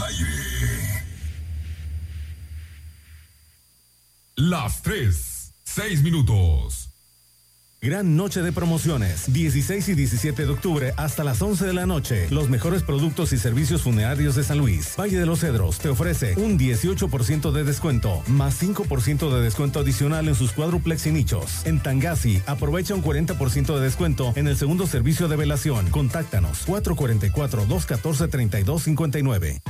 aire. Las 3:06. Gran noche de promociones, 16 y 17 de octubre hasta las 11 de la noche. Los mejores productos y servicios funerarios de San Luis. Valle de los Cedros te ofrece un 18% de descuento, más 5% de descuento adicional en sus cuádruplex y nichos. En Tangasi, aprovecha un 40% de descuento en el segundo servicio de velación. Contáctanos 444-214-3259.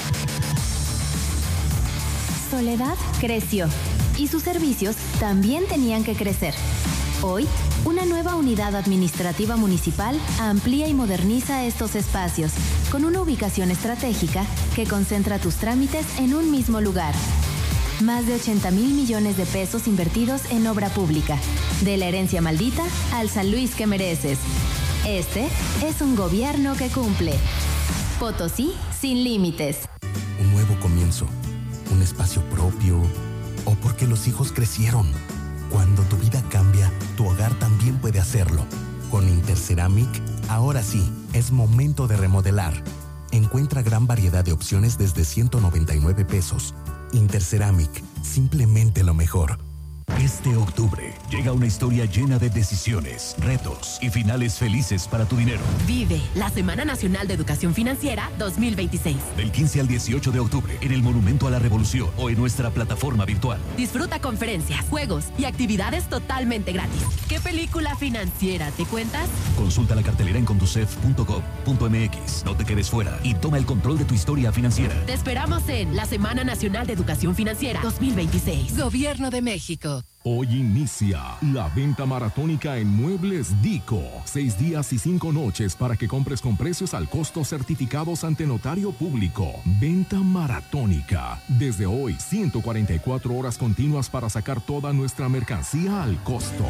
Soledad creció y sus servicios también tenían que crecer. Hoy, una nueva unidad administrativa municipal amplía y moderniza estos espacios con una ubicación estratégica que concentra tus trámites en un mismo lugar. Más de 80,000 millones de pesos invertidos en obra pública. De la herencia maldita al San Luis que mereces. Este es un gobierno que cumple. Potosí sin límites. Un nuevo comienzo, un espacio propio, o porque los hijos crecieron. Cuando tu vida cambia, tu hogar también puede hacerlo. Con Interceramic, ahora sí, es momento de remodelar. Encuentra gran variedad de opciones desde 199 pesos. Interceramic, simplemente lo mejor. Este octubre llega una historia llena de decisiones, retos y finales felices para tu dinero. Vive la Semana Nacional de Educación Financiera 2026. Del 15 al 18 de octubre en el Monumento a la Revolución o en nuestra plataforma virtual. Disfruta conferencias, juegos y actividades totalmente gratis. ¿Qué película financiera te cuentas? Consulta la cartelera en conducef.gov.mx. No te quedes fuera y toma el control de tu historia financiera. Te esperamos en la Semana Nacional de Educación Financiera 2026. Gobierno de México. Hoy inicia la venta maratónica en Muebles Dico. 6 días y 5 noches para que compres con precios al costo certificados ante notario público. Venta maratónica. Desde hoy, 144 horas continuas para sacar toda nuestra mercancía al costo.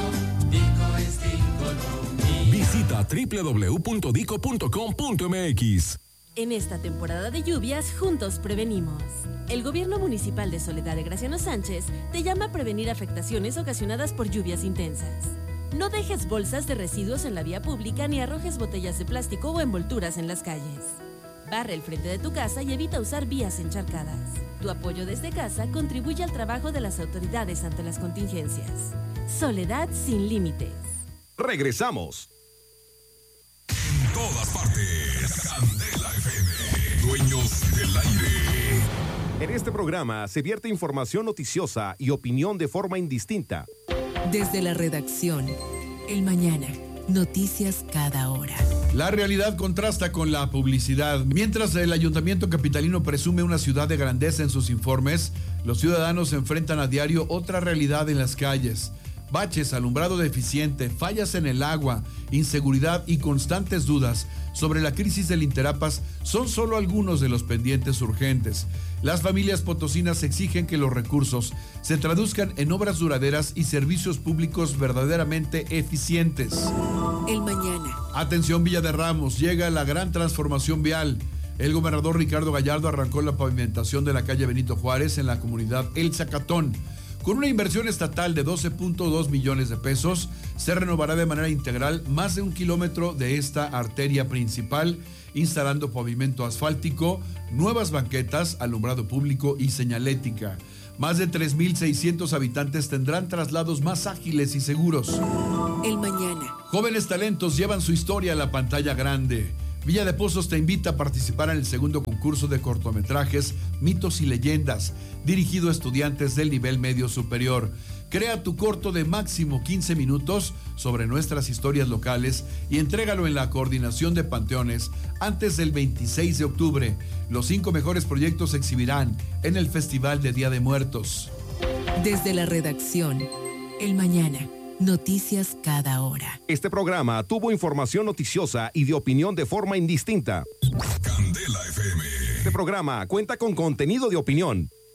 Visita www.dico.com.mx. En esta temporada de lluvias, juntos prevenimos. El Gobierno Municipal de Soledad de Graciano Sánchez te llama a prevenir afectaciones ocasionadas por lluvias intensas. No dejes bolsas de residuos en la vía pública ni arrojes botellas de plástico o envolturas en las calles. Barre el frente de tu casa y evita usar vías encharcadas. Tu apoyo desde casa contribuye al trabajo de las autoridades ante las contingencias. Soledad sin límites. Regresamos. En todas partes. Candela FM. Dueños del aire. En este programa se vierte información noticiosa y opinión de forma indistinta. Desde la redacción, El Mañana, noticias cada hora. La realidad contrasta con la publicidad. Mientras el Ayuntamiento capitalino presume una ciudad de grandeza en sus informes, los ciudadanos enfrentan a diario otra realidad en las calles. Baches, alumbrado deficiente, fallas en el agua, inseguridad y constantes dudas sobre la crisis del Interapas son solo algunos de los pendientes urgentes. Las familias potosinas exigen que los recursos se traduzcan en obras duraderas y servicios públicos verdaderamente eficientes. El Mañana. Atención Villa de Ramos, llega la gran transformación vial. El gobernador Ricardo Gallardo arrancó la pavimentación de la calle Benito Juárez en la comunidad El Zacatón. Con una inversión estatal de 12.2 millones de pesos, se renovará de manera integral más de 1 kilómetro de esta arteria principal, instalando pavimento asfáltico, nuevas banquetas, alumbrado público y señalética. Más de 3.600 habitantes tendrán traslados más ágiles y seguros. El Mañana. Jóvenes talentos llevan su historia a la pantalla grande. Villa de Pozos te invita a participar en el segundo concurso de cortometrajes Mitos y Leyendas, dirigido a estudiantes del nivel medio superior. Crea tu corto de máximo 15 minutos sobre nuestras historias locales y entrégalo en la Coordinación de Panteones antes del 26 de octubre. Los 5 mejores proyectos se exhibirán en el Festival de Día de Muertos. Desde la redacción, El Mañana. Noticias cada hora. Este programa tuvo información noticiosa y de opinión de forma indistinta. Candela FM. Este programa cuenta con contenido de opinión.